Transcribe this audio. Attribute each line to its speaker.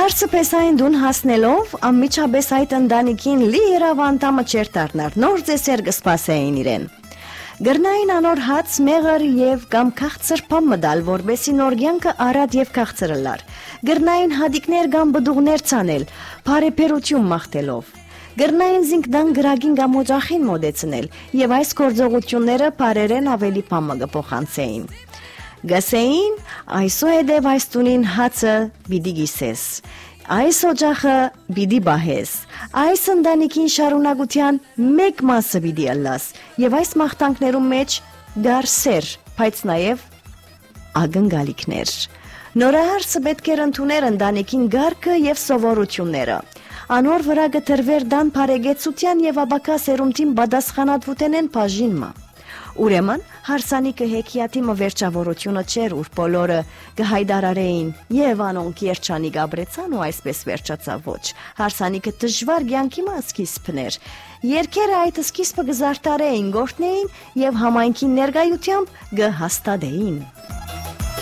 Speaker 1: Հարցը պես այն դուն հասնելով անմիջապես այդ ընտանիքին լի երավանտամը չեր դառնար, նոր ձեսեր կսպասեին իրեն։ Գրնային անոր հաց, մեղր եւ կամ քաղցր փամ մդալ, որբեսի նոր կյանքը արատ եւ քաղցրը լար։ Գրնային հադիկներ կամ բդուղներ ցանել, բարեփերություն մաղթելով։ Գրնային զինքդան գրագին կամ օջախին մոդեցնել եւ այս գործողությունները բարերեն ավելի փամը կփոխանցեին։ Գասեին այսուհետև այս տունին հացը պիտի գիսես, այս օջախը պիտի բահես, այս ընտանիքին շարունակության մեկ մասը պիտի ըլլաս եւ այս մաղթանքներում մեջ գարսեր, բայց նաեւ ագնգալիքներ։ Նորահարցը պետք էր ընդուներ ընտանիքին գարկը եւ սովորությունները։ Անոր վրա գտրվեր դան բարեգեցության եւ աբակա սերունդին բադասխանատվութենեն բաժինը։ Ուրեմն հարսանիքը հեքիաթի վերջավորությունը չէր, ուր բոլորը կհայդարարեին եւ անոնք երջանիկ ապրեցան ու այսպես վերջացավ ոչ։ Հարսանիքը դժվար կյանքի սկիզբն էր։ Երկերը այդ սկիզբը կզարտարեին, գործնեին եւ համայնքի ներկայությամբ կհաստատեին։